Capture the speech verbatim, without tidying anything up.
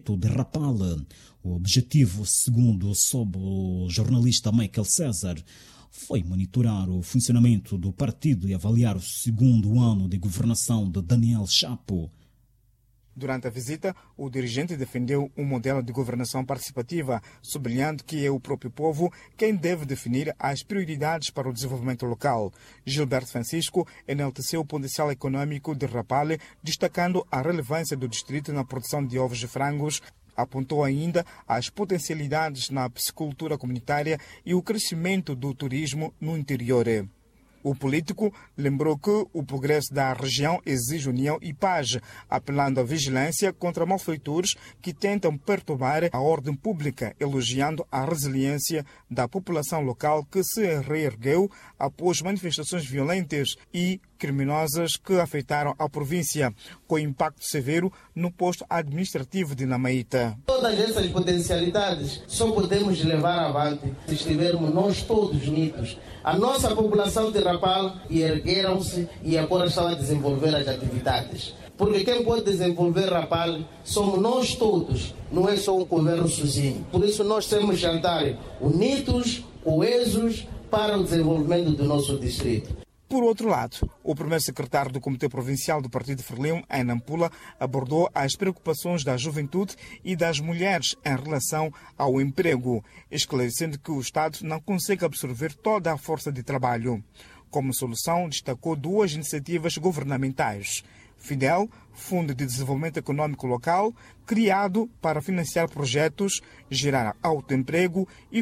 de Rapal. O objetivo, segundo soube o jornalista Michael César, foi monitorar o funcionamento do partido e avaliar o segundo ano de governação de Daniel Chapo. Durante a visita, o dirigente defendeu um modelo de governação participativa, sublinhando que é o próprio povo quem deve definir as prioridades para o desenvolvimento local. Gilberto Francisco enalteceu o potencial econômico de Rapal, destacando a relevância do distrito na produção de ovos e frangos. Apontou ainda as potencialidades na piscicultura comunitária e o crescimento do turismo no interior. O político lembrou que o progresso da região exige união e paz, apelando à vigilância contra malfeitores que tentam perturbar a ordem pública, elogiando a resiliência da população local que se reergueu após manifestações violentas e criminosas que afetaram a província, com impacto severo no posto administrativo de Namaíta. Todas essas potencialidades só podemos levar avante se estivermos nós todos unidos. A nossa população de Rapal ergueram-se e agora estão a desenvolver as atividades. Porque quem pode desenvolver Rapal somos nós todos, não é só um governo sozinho. Por isso nós temos que andar unidos, coesos, para o desenvolvimento do nosso distrito. Por outro lado, o primeiro secretário do Comitê Provincial do Partido Frelimo, em Nampula, abordou as preocupações da juventude e das mulheres em relação ao emprego, esclarecendo que o Estado não consegue absorver toda a força de trabalho. Como solução, destacou duas iniciativas governamentais. Fidel, Fundo de Desenvolvimento Econômico Local, criado para financiar projetos, gerar autoemprego e